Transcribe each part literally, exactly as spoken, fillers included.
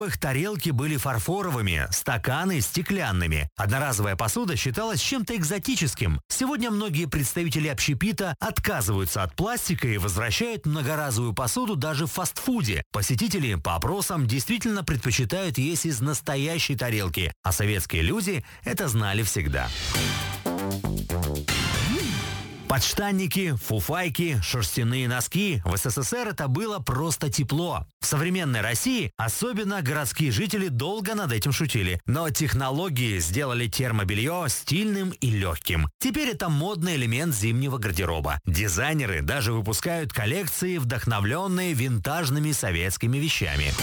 Их тарелки были фарфоровыми, стаканы – стеклянными. Одноразовая посуда считалась чем-то экзотическим. Сегодня многие представители общепита отказываются от пластика и возвращают многоразовую посуду даже в фастфуде. Посетители по опросам действительно предпочитают есть из настоящей тарелки, а советские люди это знали всегда. Подштанники, фуфайки, шерстяные носки. В СССР это было просто тепло. В современной России особенно городские жители долго над этим шутили. Но технологии сделали термобелье стильным и легким. Теперь это модный элемент зимнего гардероба. Дизайнеры даже выпускают коллекции, вдохновленные винтажными советскими вещами.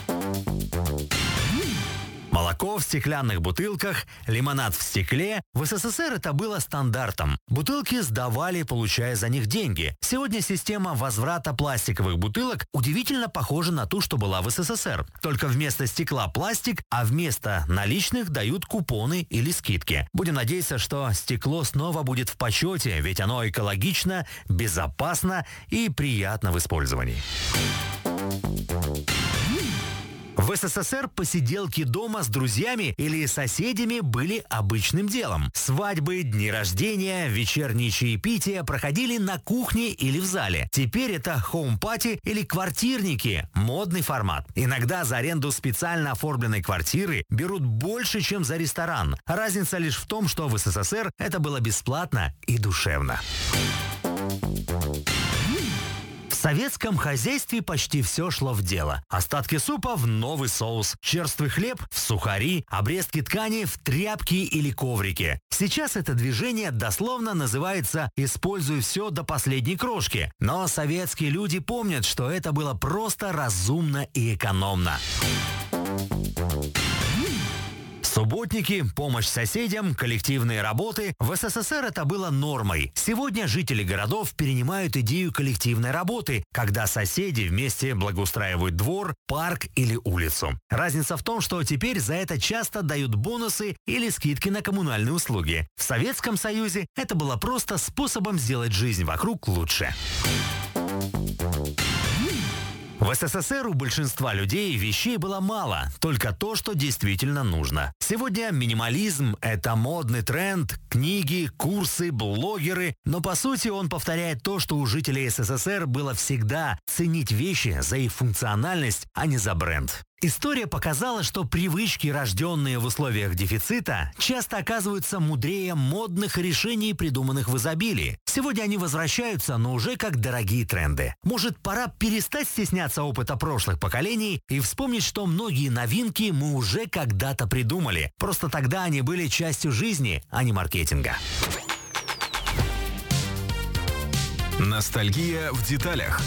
Молоко в стеклянных бутылках, лимонад в стекле. В СССР это было стандартом. Бутылки сдавали, получая за них деньги. Сегодня система возврата пластиковых бутылок удивительно похожа на ту, что была в СССР. Только вместо стекла пластик, а вместо наличных дают купоны или скидки. Будем надеяться, что стекло снова будет в почете, ведь оно экологично, безопасно и приятно в использовании. В СССР посиделки дома с друзьями или соседями были обычным делом. Свадьбы, дни рождения, вечерние чаепития проходили на кухне или в зале. Теперь это хоум-пати или квартирники – модный формат. Иногда за аренду специально оформленной квартиры берут больше, чем за ресторан. Разница лишь в том, что в СССР это было бесплатно и душевно. В советском хозяйстве почти все шло в дело. Остатки супа в новый соус, черствый хлеб в сухари, обрезки ткани в тряпки или коврики. Сейчас это движение дословно называется «используй все до последней крошки». Но советские люди помнят, что это было просто разумно и экономно. Субботники, помощь соседям, коллективные работы. В СССР это было нормой. Сегодня жители городов перенимают идею коллективной работы, когда соседи вместе благоустраивают двор, парк или улицу. Разница в том, что теперь за это часто дают бонусы или скидки на коммунальные услуги. В Советском Союзе это было просто способом сделать жизнь вокруг лучше. В СССР у большинства людей вещей было мало, только то, что действительно нужно. Сегодня минимализм – это модный тренд, книги, курсы, блогеры, но по сути он повторяет то, что у жителей СССР было всегда – ценить вещи за их функциональность, а не за бренд. История показала, что привычки, рожденные в условиях дефицита, часто оказываются мудрее модных решений, придуманных в изобилии. Сегодня они возвращаются, но уже как дорогие тренды. Может, пора перестать стесняться опыта прошлых поколений и вспомнить, что многие новинки мы уже когда-то придумали. Просто тогда они были частью жизни, а не маркетинга. Ностальгия в деталях.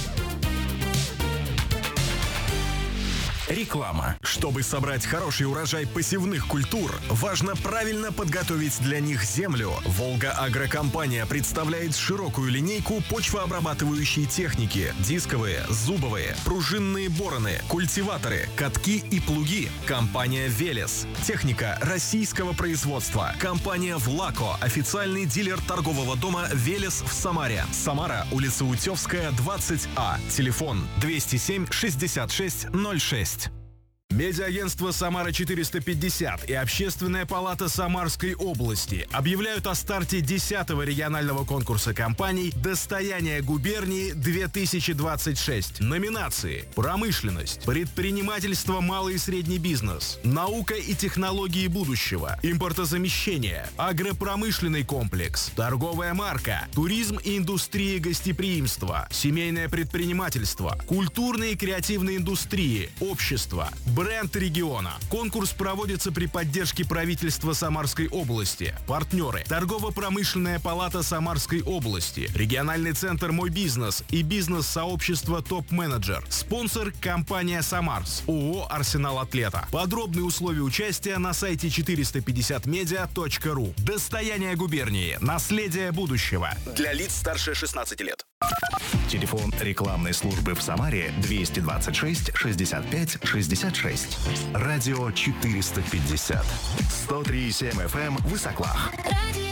Реклама. Чтобы собрать хороший урожай посевных культур, важно правильно подготовить для них землю. Волга-Агрокомпания представляет широкую линейку почвообрабатывающей техники: дисковые, зубовые, пружинные бороны, культиваторы, катки и плуги. Компания «Велес». Техника российского производства. Компания «Влако», официальный дилер торгового дома «Велес» в Самаре. Самара, улица Утевская, двадцать А. Телефон двести семь шестьдесят шесть ноль шесть. Медиаагентство «Самара четыреста пятьдесят» и Общественная палата Самарской области объявляют о старте десятого регионального конкурса компаний «Достояние губернии-две тысячи двадцать шесть». Номинации: промышленность, предпринимательство, малый и средний бизнес, наука и технологии будущего, импортозамещение, агропромышленный комплекс, торговая марка, туризм и индустрия гостеприимства, семейное предпринимательство, культурные и креативные индустрии, общество, бренд региона. Конкурс проводится при поддержке правительства Самарской области. Партнеры: Торгово-промышленная палата Самарской области, региональный центр «Мой бизнес» и бизнес-сообщество «Топ-менеджер». Спонсор — компания «Самарс», ООО «Арсенал Атлета». Подробные условия участия на сайте четыреста пятьдесят медиа точка ру. Достояние губернии. Наследие будущего. Для лиц старше шестнадцати лет. Телефон рекламной службы в Самаре двести двадцать шесть шестьдесят пять шестьдесят шесть. Радио четыреста пятьдесят. сто три и семь эф эм Высоклах.